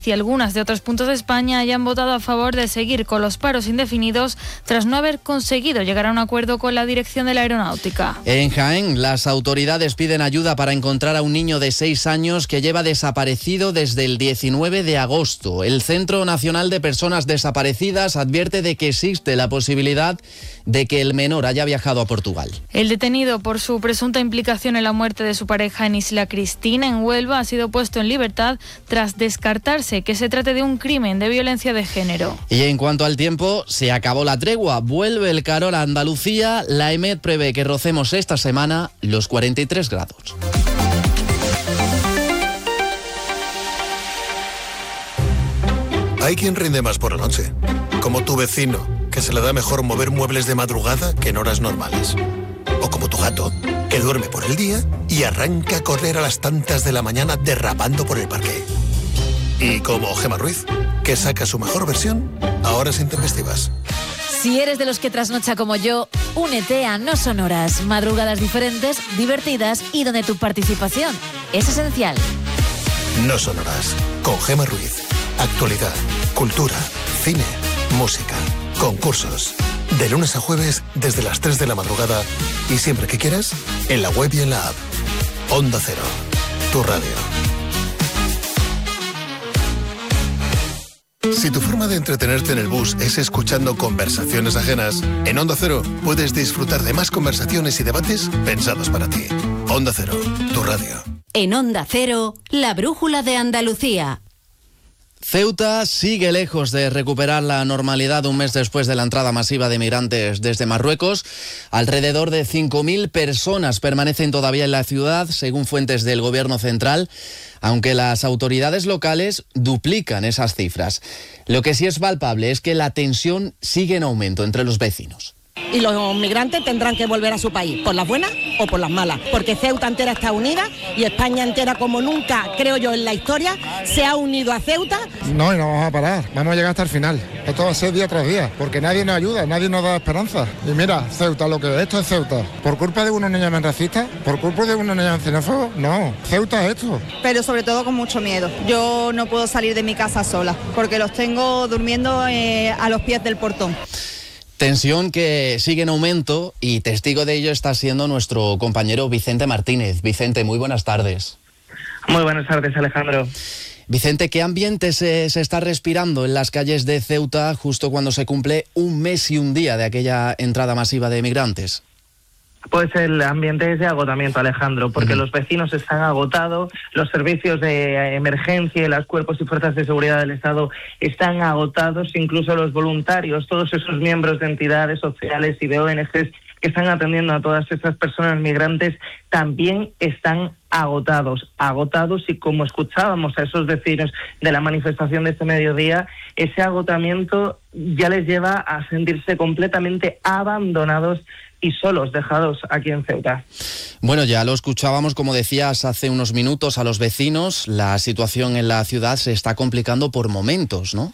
y algunas de otros puntos de España hayan votado a favor de seguir con los paros indefinidos tras no haber conseguido llegar a un acuerdo con la dirección de la Aeronáutica. En Jaén, las autoridades piden ayuda para encontrar a un niño de 6 años que lleva desaparecido desde el 19 de agosto. El Centro Nacional de Personas Desaparecidas advierte de que existe la posibilidad de que el menor haya viajado a Portugal. El detenido por su presunta implicación en la muerte de su pareja en Isla Cristina, en Huelva, ha sido puesto en libertad tras descartarse que se trate de un crimen de violencia de género. Y en cuanto al tiempo, se acabó la tregua, vuelve el calor a Andalucía. La EMET prevé que rocemos esta semana los 43 grados. Hay quien rinde más por la noche, como tu vecino, que se le da mejor mover muebles de madrugada que en horas normales. O como tu gato, que duerme por el día y arranca a correr a las tantas de la mañana derrapando por el parque. Y como Gemma Ruiz, que saca su mejor versión a horas intempestivas. Si eres de los que trasnocha como yo, únete a No Son Horas. Madrugadas diferentes, divertidas y donde tu participación es esencial. No Son Horas, con Gemma Ruiz. Actualidad, cultura, cine, música, concursos. De lunes a jueves desde las 3 de la madrugada y siempre que quieras, en la web y en la app. Onda Cero, tu radio. Si tu forma de entretenerte en el bus es escuchando conversaciones ajenas, en Onda Cero puedes disfrutar de más conversaciones y debates pensados para ti. Onda Cero, tu radio. En Onda Cero, la brújula de Andalucía. Ceuta sigue lejos de recuperar la normalidad un mes después de la entrada masiva de migrantes desde Marruecos. Alrededor de 5.000 personas permanecen todavía en la ciudad, según fuentes del Gobierno central, aunque las autoridades locales duplican esas cifras. Lo que sí es palpable es que la tensión sigue en aumento entre los vecinos. Y los migrantes tendrán que volver a su país, por las buenas o por las malas, porque Ceuta entera está unida y España entera, como nunca, creo yo, en la historia, se ha unido a Ceuta. No, y no vamos a parar, vamos a llegar hasta el final. Esto va a ser día tras día, porque nadie nos ayuda, nadie nos da esperanza. Y mira, Ceuta, lo que esto es Ceuta. ¿Por culpa de unos niños racistas? ¿Por culpa de unos niños xenófobos? No, Ceuta es esto. Pero sobre todo con mucho miedo. Yo no puedo salir de mi casa sola, porque los tengo durmiendo a los pies del portón. Tensión que sigue en aumento y testigo de ello está siendo nuestro compañero Vicente Martínez. Vicente, muy buenas tardes. Muy buenas tardes, Alejandro. Vicente, ¿qué ambiente se está respirando en las calles de Ceuta justo cuando se cumple un mes y un día de aquella entrada masiva de migrantes? Pues el ambiente es de agotamiento, Alejandro, porque los vecinos están agotados, los servicios de emergencia y los cuerpos y fuerzas de seguridad del Estado están agotados, incluso los voluntarios, todos esos miembros de entidades sociales y de ONGs que están atendiendo a todas estas personas migrantes también están agotados y como escuchábamos a esos vecinos de la manifestación de este mediodía, ese agotamiento ya les lleva a sentirse completamente abandonados y solos, dejados aquí en Ceuta. Bueno, ya lo escuchábamos, como decías hace unos minutos, a los vecinos. La situación en la ciudad se está complicando por momentos, ¿no?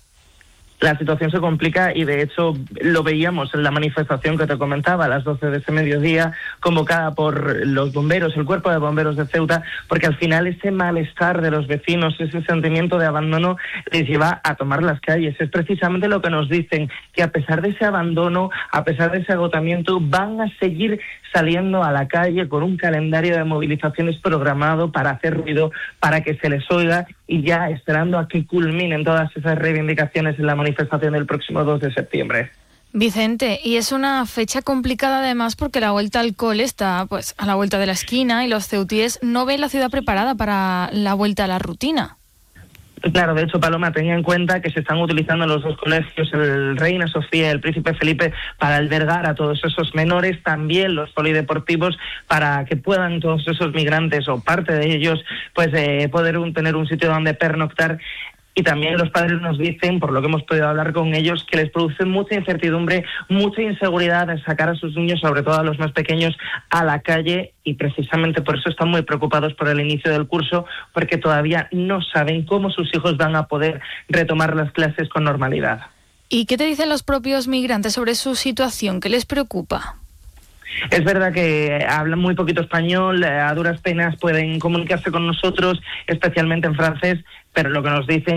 La situación se complica y de hecho lo veíamos en la manifestación que te comentaba a las 12 de ese mediodía, convocada por los bomberos, el cuerpo de bomberos de Ceuta, porque al final ese malestar de los vecinos, ese sentimiento de abandono les lleva a tomar las calles. Es precisamente lo que nos dicen, que a pesar de ese abandono, a pesar de ese agotamiento, van a seguir saliendo a la calle con un calendario de movilizaciones programado para hacer ruido, para que se les oiga y ya esperando a que culminen todas esas reivindicaciones en la manifestación del próximo 2 de septiembre. Vicente, y es una fecha complicada además porque la vuelta al cole está pues a la vuelta de la esquina y los ceutíes no ven la ciudad preparada para la vuelta a la rutina. Claro, de hecho, Paloma, tenga en cuenta que se están utilizando los dos colegios, el Reina Sofía y el Príncipe Felipe, para albergar a todos esos menores, también los polideportivos, para que puedan todos esos migrantes o parte de ellos pues poder tener un sitio donde pernoctar. Y también los padres nos dicen, por lo que hemos podido hablar con ellos, que les produce mucha incertidumbre, mucha inseguridad en sacar a sus niños, sobre todo a los más pequeños, a la calle, y precisamente por eso están muy preocupados por el inicio del curso, porque todavía no saben cómo sus hijos van a poder retomar las clases con normalidad. ¿Y qué te dicen los propios migrantes sobre su situación? ¿Qué les preocupa? Es verdad que hablan muy poquito español, a duras penas pueden comunicarse con nosotros, especialmente en francés, pero lo que nos dicen